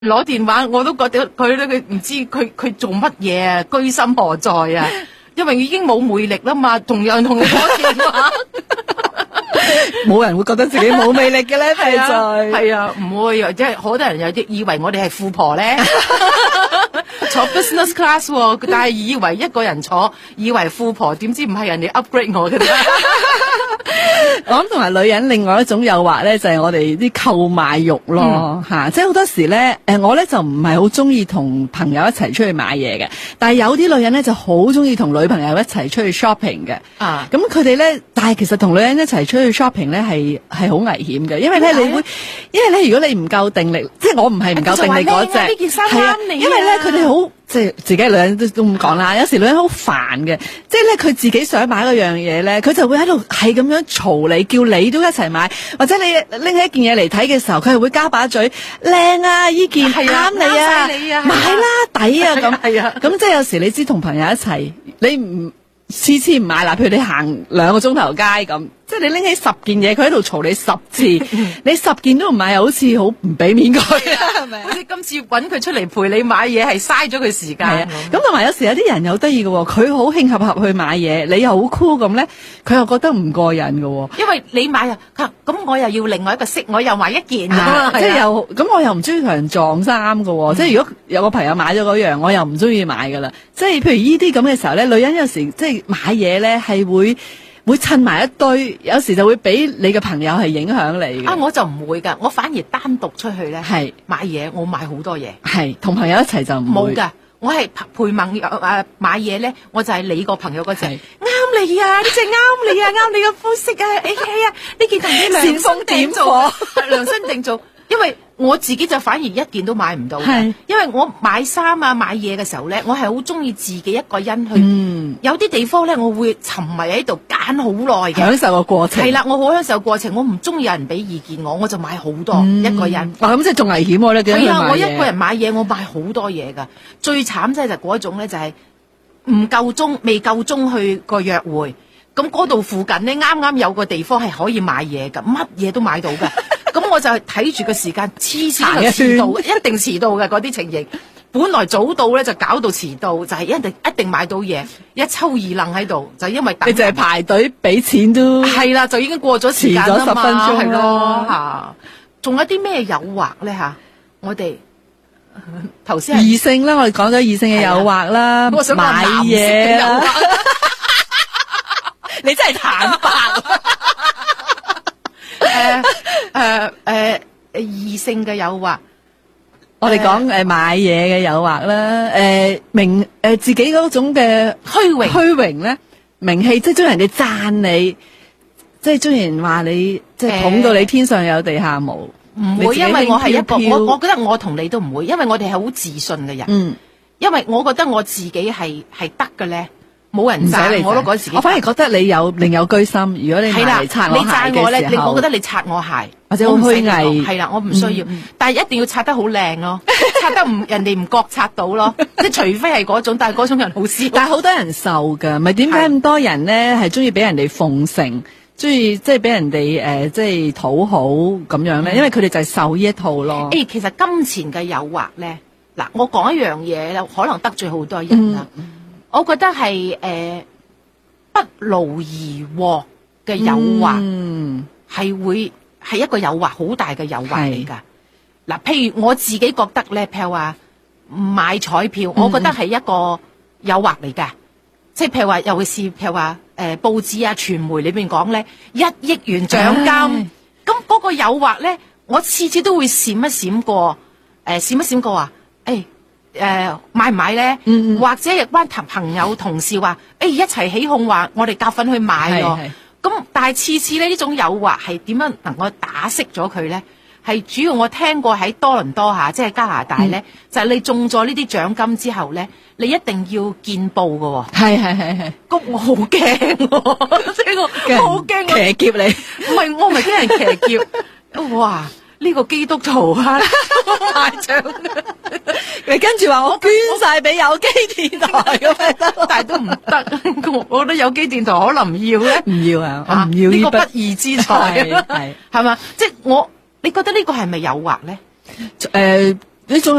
攞電話，我都覺得佢唔知佢做乜嘢啊，居心何在啊？因為已經冇魅力啦嘛，同樣同你攞電話。 冇人會覺得自己冇魅力嘅咧，係係啊，唔會，即係好多人有啲以為我哋係富婆咧，坐 business class 喎，但係以為一個人坐，以為富婆，點知唔係人哋 upgrade 我嘅啫。 我諗同埋女人另外一種誘惑咧，就係我哋啲購買慾咯，即係好多時咧，我咧就唔係好中意同朋友一齊出去買嘢嘅，但係有啲女人咧就好中意同女朋友一齊出去 shopping 嘅。咁佢哋咧，但係其實同女人一齊出去 shopping 咧係好危險嘅，因為咧如果你唔夠定力，即係我唔係唔夠定力嗰隻， 呢件衫啱你， 因為咧佢哋好。即係自己女人都咁講啦，有時女人好煩嘅，即係咧佢自己想買嗰樣嘢咧，佢就會喺度係咁樣嘈你，叫你都一齊買，或者你拎起一件嘢嚟睇嘅時候，佢係會加把嘴，靚啊，呢件啱你啊，買啦，抵啊咁，咁即係有時你知同朋友一齊，你唔次次唔買啦，譬如你行2個鐘頭街咁。即係你拎起10件嘢，佢喺度嘈你10次，你10件都唔買，又好似好唔俾面佢啊，係咪？ 好似今次揾佢出嚟陪你買嘢，係嘥咗佢時間。 咁同埋有時有啲人有得意嘅，佢好興合合去買嘢，你又好 cool 咁咧，佢又覺得唔過癮嘅。 因為你買啊，咁我又要另外一個色，我又買一件， 即係又咁，我又唔中意同人撞衫嘅。即係如果有個朋友買咗嗰樣，我又唔中意買噶啦。即係譬如呢啲咁嘅時候咧，女人有時即係買嘢咧係會襯埋一堆，有時就會俾你嘅朋友係影響你嘅。 我就唔會噶，我反而單獨出去咧，係買嘢，我買好多嘢。係同朋友一齊就唔會。 冇噶，我係陪朋友買嘢咧，我就係你個朋友嗰隻，啱你啊，呢隻啱你啊，啱你嘅膚色啊，呢件同你量身定做，量身定做。因為我自己就反而一件都買唔到嘅，因為我買衫啊買嘢嘅時候咧，我係好中意自己一個人去，有啲地方咧我會沉迷喺度揀好耐嘅， 享受個過程。 係啦，我好享受過程，我唔中意有人俾意見我就買好多一個人。 咁即係仲危險喎咧？ 係啊，我一個人買嘢，我買好多嘢噶。最慘即係就嗰種咧，就係唔夠鐘，未夠鐘去個約會，咁嗰度附近咧啱啱有個地方係可以買嘢噶，乜嘢都買到噶。咁我就睇住個時間，黐線就遲到，一定遲到嘅嗰啲情形。本來早到咧就搞到遲到，就係一定買到嘢，一抽二愣喺度，就因為等。你就係排隊俾錢都係啦，就已經過咗時間啦嘛，遲咗10分鐘係咯嚇。仲有啲咩誘惑咧嚇？我哋頭先異性啦，我哋講咗異性嘅誘惑啦， 我想買嘢啦。你真係坦白。 異性嘅誘惑， 我哋講買嘢嘅誘惑啦，自己嗰種嘅虛榮咧，名氣，即係中意人哋讚你，即係中意人話你，即係捧到你天上有地下無。 唔會，因為我係一個，我覺得我同你都唔會，因為我哋係好自信嘅人。因為我覺得我自己係得嘅咧。冇人讚我都覺得自己， 我反而覺得你另有居心。如果你嚟擦我鞋嘅時候， 我覺得你擦我鞋或者好虛偽， 係啦，我唔需要，但係一定要擦得好靚咯，擦得人哋唔覺察到咯，即係除非係嗰種，但係嗰種人好少。 但係好多人受噶，咪點解咁多人咧係中意俾人哋奉承，中意即係俾人哋即係討好咁樣咧？因為佢哋就係受呢一套咯。 其實金錢嘅誘惑咧，嗱，我講一樣嘢可能得罪好多人啦。我覺得係不勞而獲嘅誘惑，係一個誘惑，好大嘅誘惑嚟噶。嗱，譬如我自己覺得咧，譬如話買彩票，我覺得係一個誘惑嚟噶。即係譬如話，尤其是譬如話報紙啊、傳媒裏邊講咧，1億元獎金，咁嗰個誘惑咧，我次次都會閃一閃過啊，買唔買咧？或者一班朋友同事話，一齊起哄話，我哋夾份去買咯。咁但係次次呢種誘惑係點樣能夠打熄咗佢咧？係主要我聽過喺多倫多即係加拿大咧，就係你中咗呢啲獎金之後咧，你一定要見報㗎。係。咁我好驚，即係我好驚騎劫你。 唔係，我唔係驚人騎劫。哇！呢個基督徒買獎， 你跟住話我捐晒俾有機電台咁咪得， 但係都唔得。我覺得有機電台可能唔要咧， 唔要啊，我唔要呢個不義之財，係嘛？即係你覺得呢個係咪誘惑咧？ 呢種